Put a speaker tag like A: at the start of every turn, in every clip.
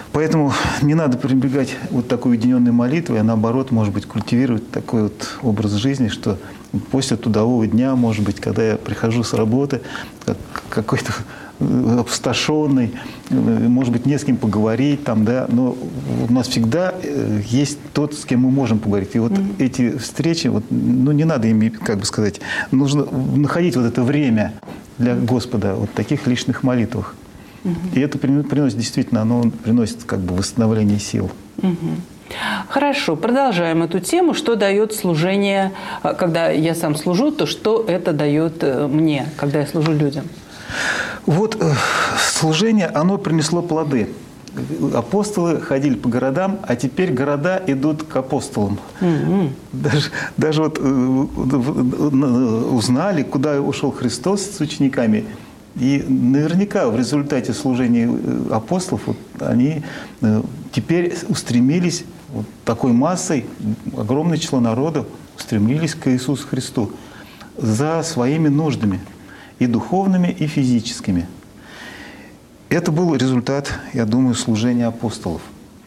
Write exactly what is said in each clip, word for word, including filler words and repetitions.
A: Поэтому не надо прибегать вот такой уединенной молитвой, а наоборот, может быть, культивировать такой вот образ жизни, что после трудового дня, может быть, когда я прихожу с работы, как, какой-то опустошенный, может быть, не с кем поговорить, там, да, но у нас всегда есть тот, с кем мы можем поговорить. И вот mm-hmm. эти встречи, вот, ну, не надо ими, как бы сказать, нужно находить вот это время для Господа, вот таких личных молитвах. Mm-hmm. И это приносит, действительно, оно приносит как бы восстановление сил.
B: Mm-hmm. Хорошо, продолжаем эту тему. Что дает служение, когда я сам служу, то что это дает мне, когда я служу людям?
A: Вот э, служение, оно принесло плоды. Апостолы ходили по городам, а теперь города идут к апостолам. Mm-hmm. Даже, даже вот э, узнали, куда ушел Христос с учениками. И наверняка в результате служения апостолов вот, они э, теперь устремились вот такой массой, огромное число народа устремились к Иисусу Христу за своими нуждами. И духовными, и физическими. Это был результат, я думаю, служения апостолов.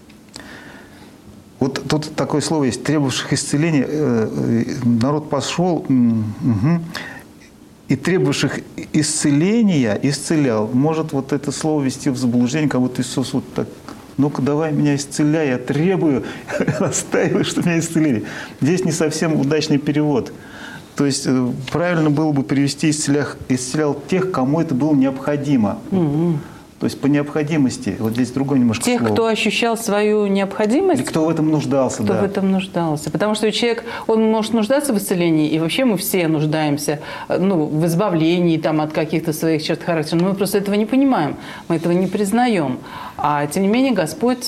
A: Вот тут такое слово есть, требовавших исцеления. Народ пошел и требовавших исцеления исцелял. Может вот это слово вести в заблуждение, как будто Иисус вот так: ну-ка давай меня исцеляй, я требую, настаиваю, что меня исцелили. Здесь не совсем удачный перевод. То есть правильно было бы перевести «исцелял, исцелял тех, кому это было необходимо». Mm-hmm. То есть по необходимости. Вот здесь другое немножко
B: Тех,
A: слово.
B: Кто ощущал свою необходимость.
A: И кто в этом нуждался.
B: Кто
A: да.
B: в этом нуждался. Потому что человек, он может нуждаться в исцелении, и вообще мы все нуждаемся ну, в избавлении там, от каких-то своих черт характера. Но мы просто этого не понимаем, мы этого не признаем. А тем не менее Господь,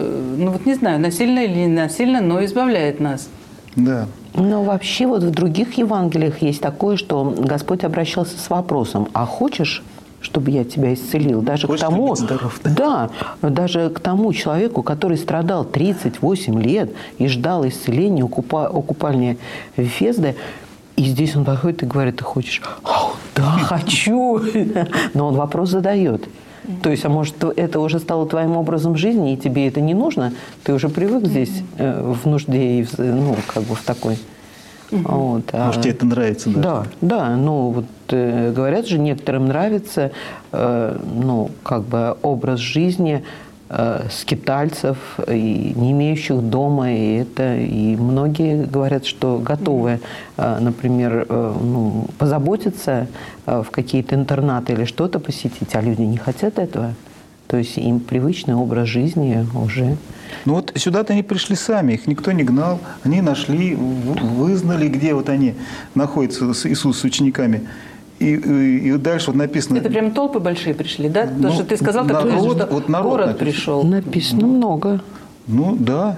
B: ну вот не знаю, насильно или не насильно, но избавляет нас.
A: Да.
C: Но вообще вот в других Евангелиях есть такое, что Господь обращался с вопросом: а хочешь, чтобы я тебя исцелил? Даже
A: хочешь,
C: к тому,
A: здоров, да?
C: да, даже к тому человеку, который страдал тридцать восемь лет и ждал исцеления у, купа, у купальни Вифезды, и здесь он подходит и говорит: ты хочешь? О, да, хочу. Но он вопрос задает. То есть, а может, это уже стало твоим образом жизни, и тебе это не нужно? Ты уже привык здесь э, в нужде и в, ну, как бы в такой.
B: Mm-hmm.
C: Вот, а,
A: может, тебе это нравится, да?
C: Да, да. Ну, вот э, говорят же, некоторым нравится, э, ну, как бы образ жизни э, скитальцев, и не имеющих дома, и это, и многие говорят, что готовы, э, например, э, ну, позаботиться э, в какие-то интернаты или что-то посетить, а люди не хотят этого. То есть им привычный образ жизни уже.
A: Ну вот сюда-то они пришли сами, их никто не гнал. Они нашли, вызнали, где вот они находятся, Иисус с учениками. И, и, и дальше вот написано...
B: Это прям толпы большие пришли, да?
A: Ну,
B: Потому что ты сказал, так
A: народ,
B: что
A: вот народ
B: город
A: написано.
B: пришел.
C: Написано
A: ну,
C: много.
A: Ну да.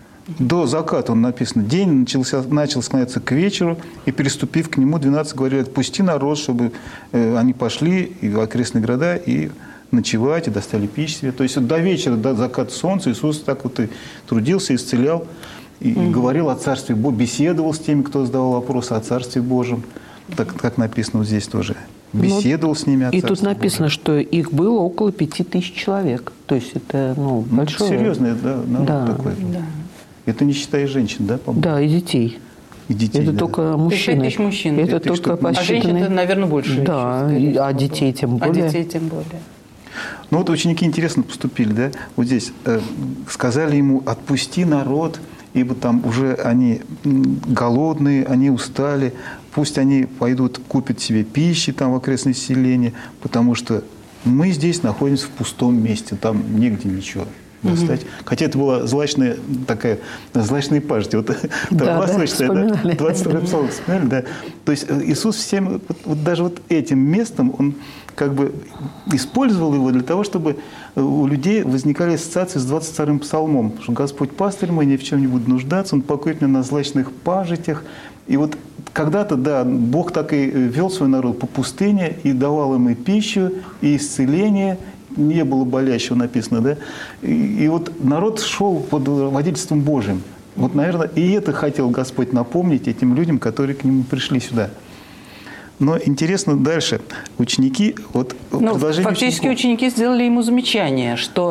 A: До заката он написано. День начался, начал склоняться к вечеру, и, переступив к нему, двенадцать говорили: отпусти народ, чтобы э, они пошли и в окрестные города, и ночевать, и достали пищу себе. То есть вот до вечера, до заката солнца Иисус так вот и трудился, исцелял, и, mm-hmm. и говорил о Царстве Божьем, беседовал с теми, кто задавал вопросы о Царстве Божьем. Так, как написано вот здесь тоже. Беседовал ну, с ними о
C: И
A: Царстве
C: тут написано,
A: Божьем.
C: что их было около пяти тысяч человек. То есть это ну,
A: ну,
C: большое.
A: Серьезный, да, народ
C: да.
A: такой.
B: Да.
A: Это не считая женщин, да, по-моему?
C: Да, и детей.
A: И детей,
C: это
A: да.
C: только мужчины.
B: пять тысяч мужчин.
C: Это
A: пять тысяч
C: только
A: штук.
B: А женщин, наверное, больше.
C: Да,
B: еще,
C: а детей тем более.
B: А детей тем более.
A: Ну вот ученики интересно поступили, да? Вот здесь э, сказали ему: отпусти народ, ибо там уже они голодные, они устали, пусть они пойдут купят себе пищи там в окрестные селения, потому что мы здесь находимся в пустом месте, там негде ничего достать. Mm-hmm. Хотя это была злачная такая, злачная пажить. Вот,
C: да, да,
A: вспоминали. Да? двадцать второй псалом вспоминали, да. То есть Иисус всем, вот, вот даже вот этим местом, Он как бы использовал его для того, чтобы у людей возникали ассоциации с двадцать вторым псалмом, что Господь пастырь мой, ни в чем не буду нуждаться, Он покоит меня на злачных пажитях. И вот когда-то, да, Бог так и вел свой народ по пустыне и давал им и пищу, и исцеление. Не было болящего, написано, да? И, и вот народ шел под водительством Божьим. Вот, наверное, и это хотел Господь напомнить этим людям, которые к Нему пришли сюда. Но интересно дальше. Ученики, вот
B: ну, фактически
A: учеников,
B: ученики сделали ему замечание, что